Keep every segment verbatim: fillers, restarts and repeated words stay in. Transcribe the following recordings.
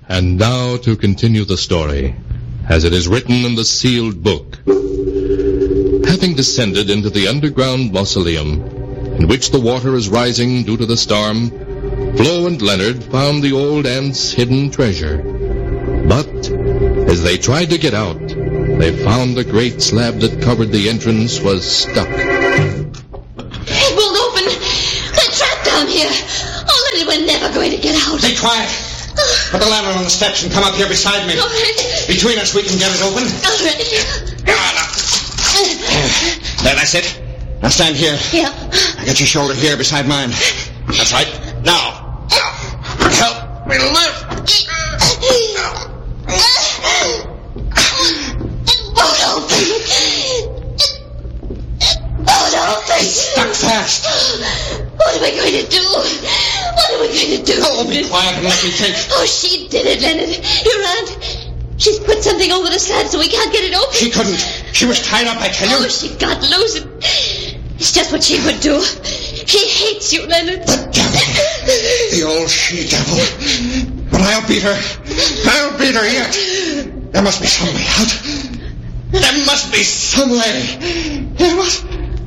And now to continue the story, as it is written in the sealed book. Having descended into the underground mausoleum, in which the water is rising due to the storm, Flo and Leonard found the old aunt's hidden treasure. But as they tried to get out, they found the great slab that covered the entrance was stuck. It won't open. We're trapped down here. Oh, Leonard, we're never going to get out. Be quiet. Put the lantern on the steps and come up here beside me. All right. Between us, we can get it open. All right. There, that's it. Now stand here. Yeah. Now get your shoulder here beside mine. That's right. Now. Help me lift. It won't open. It won't open. It's stuck fast. What are we going to do? What are we going to do? Oh, be quiet and let me think. Oh, she did it, Leonard. Your aunt. She's put something over the slab so we can't get it open. She couldn't. She was tied up, I tell you. Oh, she got loose. It's just what she would do. She hates you, Leonard. The devil. The old she-devil. But I'll beat her. I'll beat her yet. There must be some way out. There must be some way. There must...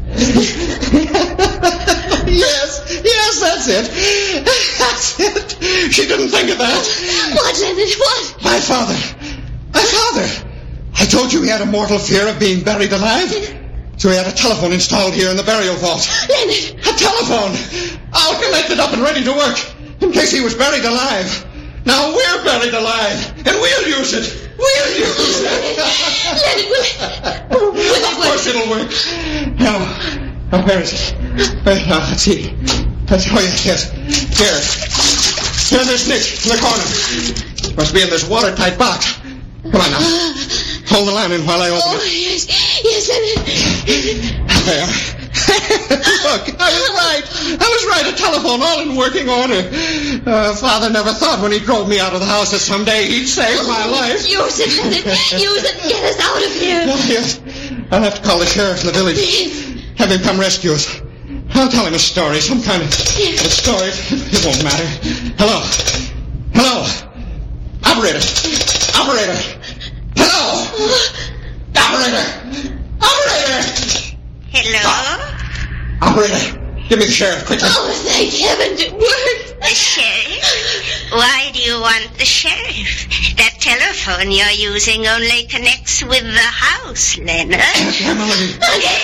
Yes, yes, that's it. That's it. She didn't think of that. What, Leonard, what? My father. My father. I told you he had a mortal fear of being buried alive. So he had a telephone installed here in the burial vault. Leonard. A telephone. All connected up and ready to work. In case he was buried alive. Now we're buried alive. And we'll use it. We'll use it. Leonard, will it, will it Of course it'll work. Now, now where is it? Where, now, let's see. Let's, oh, yes, yes. Here. Here's this niche in the corner. Must be in this watertight box. Come on now. Hold the lantern while I open oh, it. Oh, yes. Yes, Leonard. There. Look, I was right. I was right. A telephone all in working order. Uh, Father never thought when he drove me out of the house that someday he'd save oh, my life. Use it, Leonard. Use it. Get us out of here. Oh, yes. I'll have to call the sheriff in the village. Have him come rescue us. I'll tell him a story, some kind of a story. It won't matter. Hello. Hello. Operator. Operator. Hello. Operator. Operator. Hello? Uh, operator, give me the sheriff, quickly. Oh, thank heaven it worked. The sheriff? Why do you want the sheriff? That telephone you're using only connects with the house, Leonard. Emily.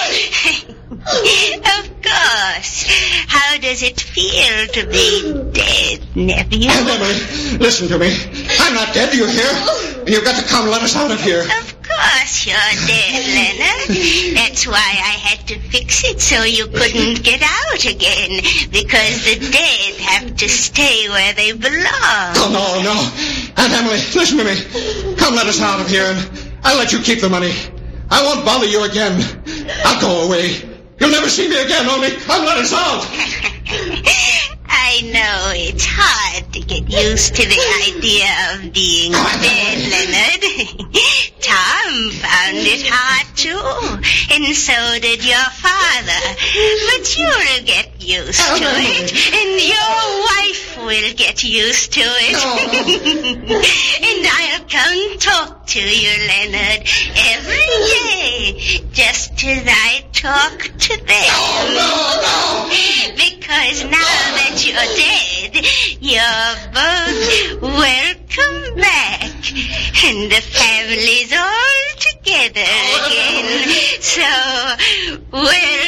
Of course. How does it feel to be dead, nephew? And Emily, listen to me. I'm not dead, do you hear? And you've got to come let us out of here. Of course you're dead, Leonard. That's why I had to fix it so you couldn't get out again. Because the dead have to stay where they belong. Oh, no, no. Aunt Emily, listen to me. Come let us out of here and I'll let you keep the money. I won't bother you again. I'll go away. You'll never see me again, only come let us out. I know it's hard to get used to the idea of being dead, Leonard. Tom found it hard, too. And so did your father. But you'll get used to it. And your wife will get used to it. And I'll come talk to you, Leonard, every day. Just as I talk to them. No, no, no. Because now that you're dead, you're both welcome back. And the family's all together again. So, well